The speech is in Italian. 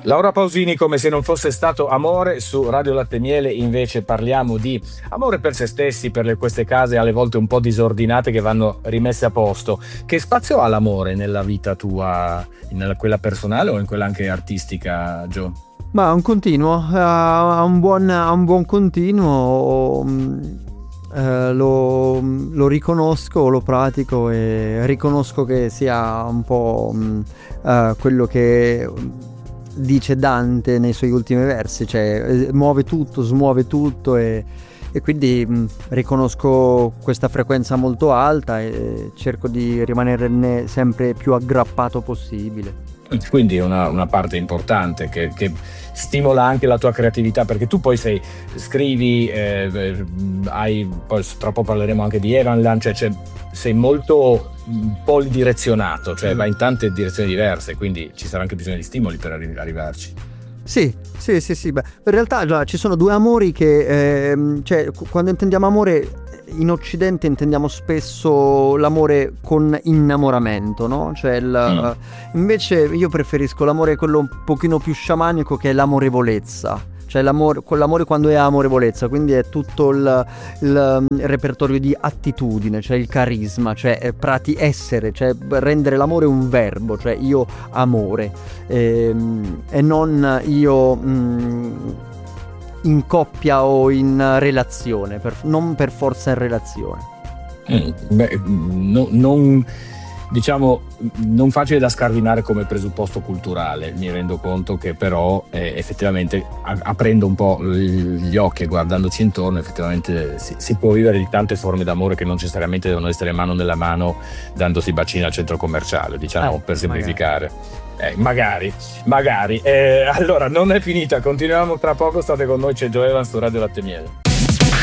Laura Pausini, come se non fosse stato amore. Su Radio Latte Miele invece parliamo di amore per se stessi, per queste case alle volte un po' disordinate che vanno rimesse a posto. Che spazio ha l'amore nella vita tua, in quella personale o in quella anche artistica, Gio? Ma un continuo, ha un buon continuo. Lo riconosco, lo pratico e riconosco che sia un po' quello che dice Dante nei suoi ultimi versi, cioè muove tutto, smuove tutto e quindi riconosco questa frequenza molto alta e cerco di rimanerne sempre più aggrappato possibile. Quindi è una parte importante che stimola anche la tua creatività, perché tu poi scrivi, poi tra poco parleremo anche di Evanland, cioè sei molto polidirezionato, cioè vai in tante direzioni diverse, quindi ci sarà anche bisogno di stimoli per arrivarci. Sì. Beh, in realtà già ci sono due amori che, cioè, quando intendiamo amore in Occidente intendiamo spesso l'amore con innamoramento, no? Cioè invece io preferisco l'amore quello un pochino più sciamanico, che è l'amorevolezza. Cioè l'amore quando è amorevolezza, quindi è tutto il repertorio di attitudine, cioè il carisma, cioè essere, cioè rendere l'amore un verbo, cioè io amore, e non io in coppia o in relazione, non per forza in relazione. Non facile da scardinare come presupposto culturale. Mi rendo conto che però effettivamente aprendo un po' gli occhi e guardandoci intorno, effettivamente si può vivere di tante forme d'amore che non necessariamente devono essere mano nella mano dandosi bacini al centro commerciale, diciamo, per semplificare. Magari. Allora non è finita, continuiamo tra poco, state con noi, c'è Gio Evans su Radio Latte Miele.